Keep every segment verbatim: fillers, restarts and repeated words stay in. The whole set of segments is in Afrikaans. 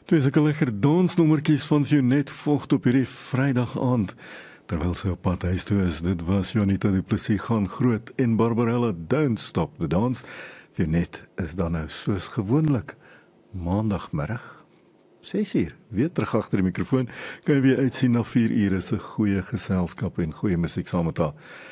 Twee sulke lekker dansnommertjies van Vionet vocht op hierdie Vrydag aand. Terwyl sy op pad huis toe is, dit was Jonita Du Plessis gaan groot en Barbarella Don't Stop the Dance. Vionet is dan nou soos gewoonlik maandagmiddag, ses uur, weer terug agter die mikrofoon, kan jy weer uitsien na vier ure se goeie geselskap en goeie musiek saam met haar.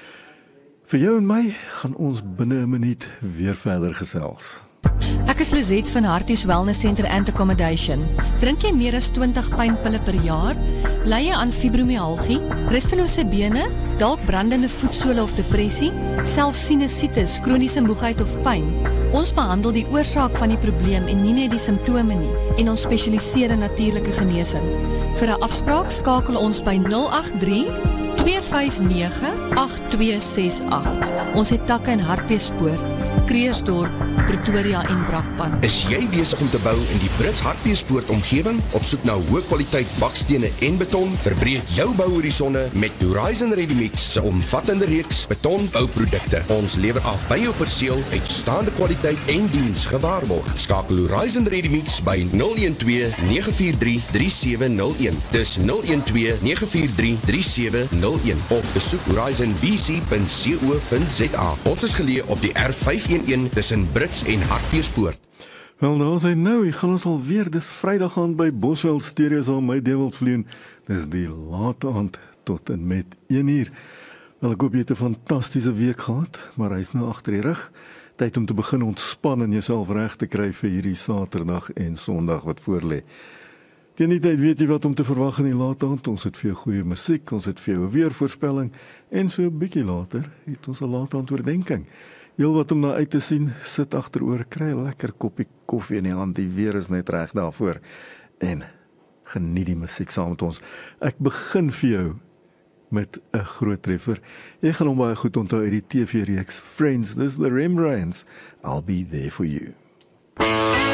Vir jou en my gaan ons binne 'n minuut weer verder gesels. Ek is Lizette van Harties Wellness Center and Accommodation. Drink jy meer as twintig pynpille per jaar? Ly jy aan fibromyalgie, rustelose bene, dalk brandende voetsole of depressie, selfs sinusitis, kroniese moegheid of pyn? Ons behandel die oorsaak van die probleem en nie net die simptome nie, en ons spesialiseer in natuurlike genesing. Vir 'n afspraak skakel ons by nul agt drie, twee vyf nege, agt twee ses agt. Ons het takke in Hartbeespoort, Kreersdorp, Pretoria en Brakpan. Is jy besig om te bou in die Brits Hartbeespoort omgewing? Op soek na hoë kwaliteit bakstene en beton? Verbreek jou bouhorisonne met Horizon Ready-Mix se omvattende reeks betonbouprodukte. Ons lewer af by jou perseel, uitstaande kwaliteit en diens gewaarborg. Skakel Horizon Ready-Mix by nul een twee, nege vier drie, drie sewe nul een. Dis nul een twee, nege vier drie, drie sewe nul een of besoek horizon b c punt co punt z a. Ons is geleë op die R vyf een een tussen Brits en Hartbeespoort. Wel, daar is hy nou, hier gaan ons alweer, dis Vrydag aand by Boswell Stereos aan my Deviltvloen. Dis die late aand tot en met een uur. Wel, ek hoop jy het 'n fantastiese week gehad, maar hy is nou agter die rug. Tyd om te begin ontspan en jouself reg te kry vir hierdie Saterdag en Sondag wat voorlê. Teen die tyd weet jy wat om te verwag in die late aand. Ons het vir jou goeie musiek, ons het vir jou 'n weervoorspelling en so 'n bietjie later het ons 'n late aand oordenking. Heel wat om na uit te sien, sit agteroor, kry 'n lekker koppie koffie in die hand, die weer is net reg daarvoor. En geniet die musiek saam met ons. Ek begin vir jou met 'n groot treffer. Jy gaan hom baie goed onthou uit die T V-reeks Friends, this is the Rembrandts. I'll be there for you.